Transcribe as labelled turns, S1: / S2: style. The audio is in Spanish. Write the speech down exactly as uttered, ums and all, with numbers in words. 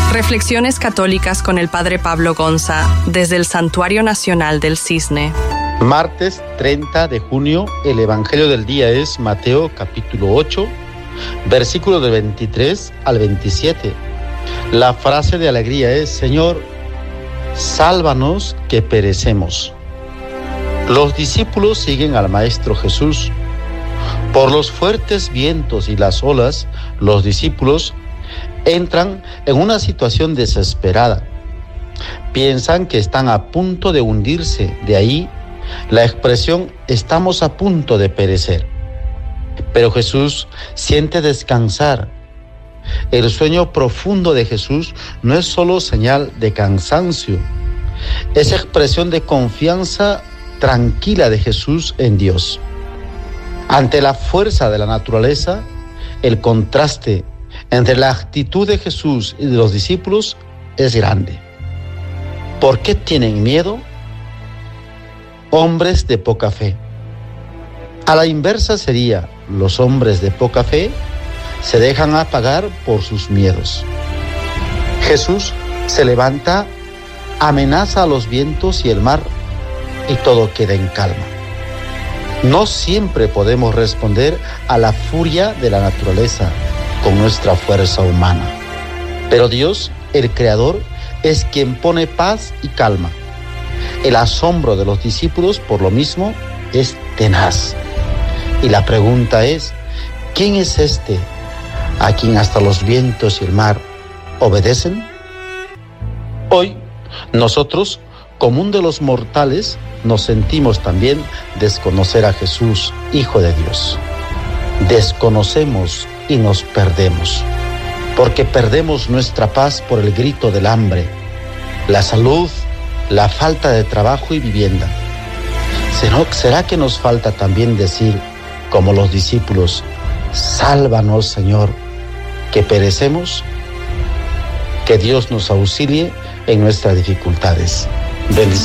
S1: Reflexiones católicas con el Padre Pablo Gonza, desde el Santuario Nacional del Cisne.
S2: Martes treinta de junio, el Evangelio del día es Mateo capítulo ocho, versículos del veintitrés al veintisiete. La frase de alegría es: Señor, sálvanos que perecemos. Los discípulos siguen al Maestro Jesús. Por los fuertes vientos y las olas, los discípulos entran en una situación desesperada. Piensan que están a punto de hundirse, de ahí la expresión estamos a punto de perecer. Pero Jesús siente descansar. El sueño profundo de Jesús no es solo señal de cansancio, es expresión de confianza tranquila de Jesús en Dios. Ante la fuerza de la naturaleza, el contraste entre la actitud de Jesús y de los discípulos es grande. ¿Por qué tienen miedo? Hombres de poca fe. A la inversa sería: los hombres de poca fe se dejan apagar por sus miedos. Jesús se levanta, amenaza a los vientos y el mar, y todo queda en calma. No siempre podemos responder a la furia de la naturaleza con nuestra fuerza humana. Pero Dios, el Creador, es quien pone paz y calma. El asombro de los discípulos, por lo mismo, es tenaz. Y la pregunta es: ¿quién es este a quien hasta los vientos y el mar obedecen? Hoy, nosotros, común de los mortales, nos sentimos también desconocer a Jesús, Hijo de Dios. Desconocemos y nos perdemos, porque perdemos nuestra paz por el grito del hambre, la salud, la falta de trabajo y vivienda. ¿Será que nos falta también decir, como los discípulos: sálvanos, Señor, que perecemos? Que Dios nos auxilie en nuestras dificultades. Bendiciones.